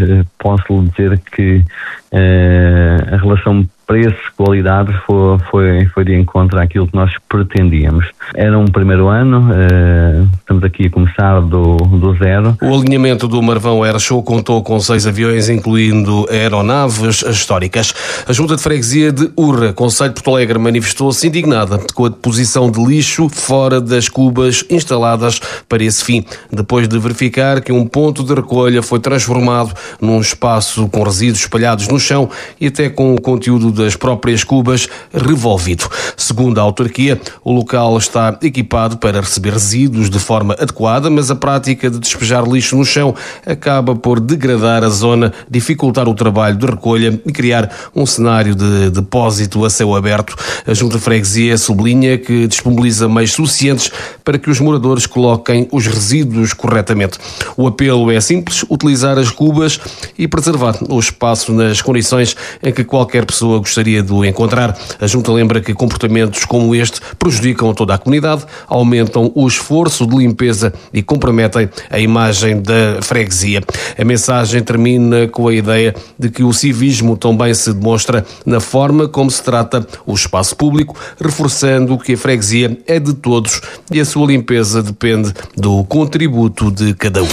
posso dizer que a relação preço-qualidade foi de encontro àquilo que nós pretendíamos. Era um primeiro ano, estamos aqui a começar do zero. O alinhamento do Marvão Airshow contou com 6 aviões, incluindo aeronaves históricas. A Junta de Freguesia de Urra, Concelho de Porto Alegre, manifestou-se indignada com a deposição de lixo fora das cubas instaladas para esse fim, depois de verificar que um ponto de recolha foi transformado num espaço com resíduos espalhados no chão e até com o conteúdo das próprias cubas revolvido. Segundo a autarquia, o local está equipado para receber resíduos de forma adequada, mas a prática de despejar lixo no chão acaba por degradar a zona, dificultar o trabalho de recolha e criar um cenário de depósito a céu aberto. A Junta de Freguesia sublinha que disponibiliza meios suficientes para que os moradores coloquem os resíduos corretamente. O apelo é simples: utilizar as cubas e preservar o espaço nas condições em que qualquer pessoa gostaria de o encontrar. A Junta lembra que comportamentos como este prejudicam toda a comunidade, aumentam o esforço de limpeza e comprometem a imagem da freguesia. A mensagem termina com a ideia de que o civismo também se demonstra na forma como se trata o espaço público, reforçando que a freguesia é de todos e a sua limpeza depende do contributo de cada um.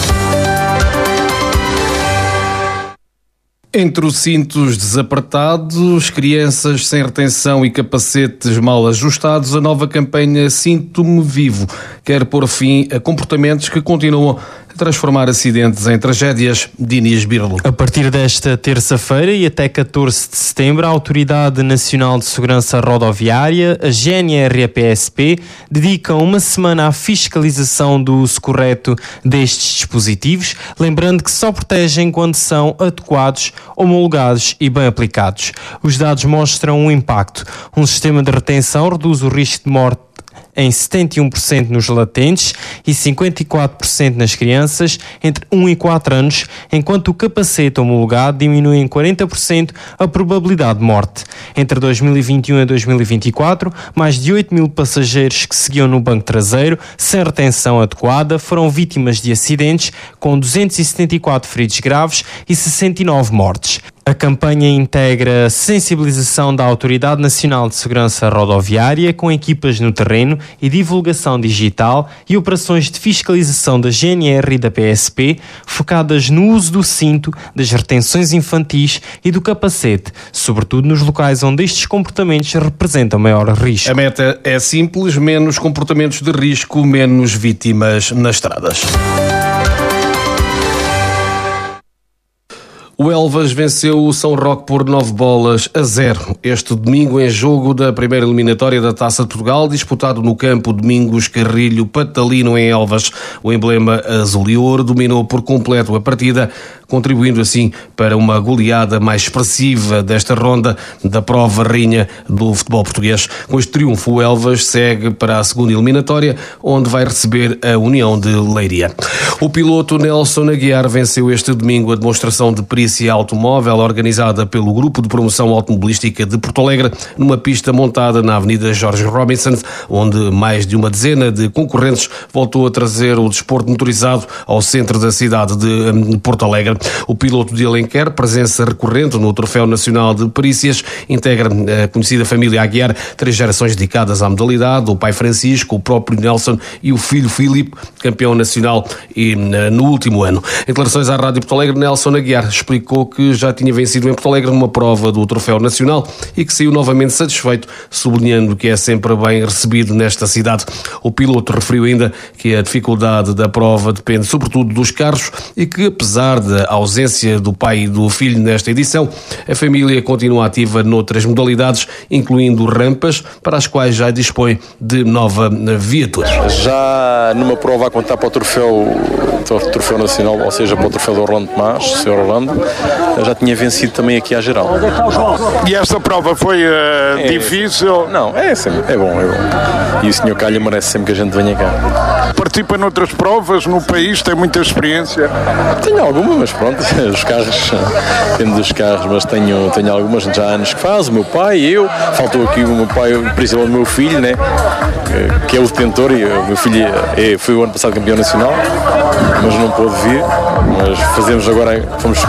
Entre os cintos desapertados, crianças sem retenção e capacetes mal ajustados, a nova campanha Sinto-me Vivo quer pôr fim a comportamentos que continuam a transformar acidentes em tragédias. Dinis Birlo. A partir desta terça-feira e até 14 de setembro, a Autoridade Nacional de Segurança Rodoviária, a GNR-PSP, dedicam uma semana à fiscalização do uso correto destes dispositivos, lembrando que só protegem quando são adequados, homologados e bem aplicados. Os dados mostram um impacto. Um sistema de retenção reduz o risco de morte em 71% nos latentes e 54% nas crianças entre 1 e 4 anos, enquanto o capacete homologado diminui em 40% a probabilidade de morte. Entre 2021 e 2024, mais de 8 mil passageiros que seguiam no banco traseiro sem retenção adequada foram vítimas de acidentes, com 274 feridos graves e 69 mortes. A campanha integra a sensibilização da Autoridade Nacional de Segurança Rodoviária com equipas no terreno e divulgação digital e operações de fiscalização da GNR e da PSP focadas no uso do cinto, das retenções infantis e do capacete, sobretudo nos locais onde estes comportamentos representam maior risco. A meta é simples: menos comportamentos de risco, menos vítimas nas estradas. O Elvas venceu o São Roque por 9-0 este domingo em jogo da primeira eliminatória da Taça de Portugal, disputado no campo Domingos Carrilho Patalino em Elvas. O emblema azul e ouro dominou por completo a partida, contribuindo assim para uma goleada mais expressiva desta ronda da prova rainha do futebol português. Com este triunfo, o Elvas segue para a segunda eliminatória, onde vai receber a União de Leiria. O piloto Nelson Aguiar venceu este domingo a demonstração de perícia automóvel organizada pelo Grupo de Promoção Automobilística de Porto Alegre, numa pista montada na Avenida Jorge Robinson, onde mais de uma dezena de concorrentes voltou a trazer o desporto motorizado ao centro da cidade de Porto Alegre. O piloto de Alenquer, presença recorrente no Troféu Nacional de Perícias, integra a conhecida família Aguiar, 3 gerações dedicadas à modalidade: o pai Francisco, o próprio Nelson e o filho Filipe, campeão nacional e no último ano. Em declarações à Rádio Porto Alegre, Nelson Aguiar explicou que já tinha vencido em Porto Alegre numa prova do Troféu Nacional e que saiu novamente satisfeito, sublinhando que é sempre bem recebido nesta cidade. O piloto referiu ainda que a dificuldade da prova depende sobretudo dos carros e que, apesar da ausência do pai e do filho nesta edição, a família continua ativa noutras modalidades, incluindo rampas, para as quais já dispõe de nova viatura. Já numa prova a contar para o Troféu Nacional, ou seja, para o Troféu do Orlando Tomás, Sr. Orlando, já tinha vencido também aqui à geral. E esta prova foi difícil? Não, é bom. E o Sr. Calha merece sempre que a gente venha cá. Participa noutras provas no país, tem muita experiência? Tenho alguma, mas pronto, os carros, temos os carros, mas tenho algumas já há anos que faz, o meu pai, eu, faltou aqui o meu pai, principalmente o meu filho, né, que é o detentor, e o meu filho foi o ano passado campeão nacional, mas não pôde vir, mas fomos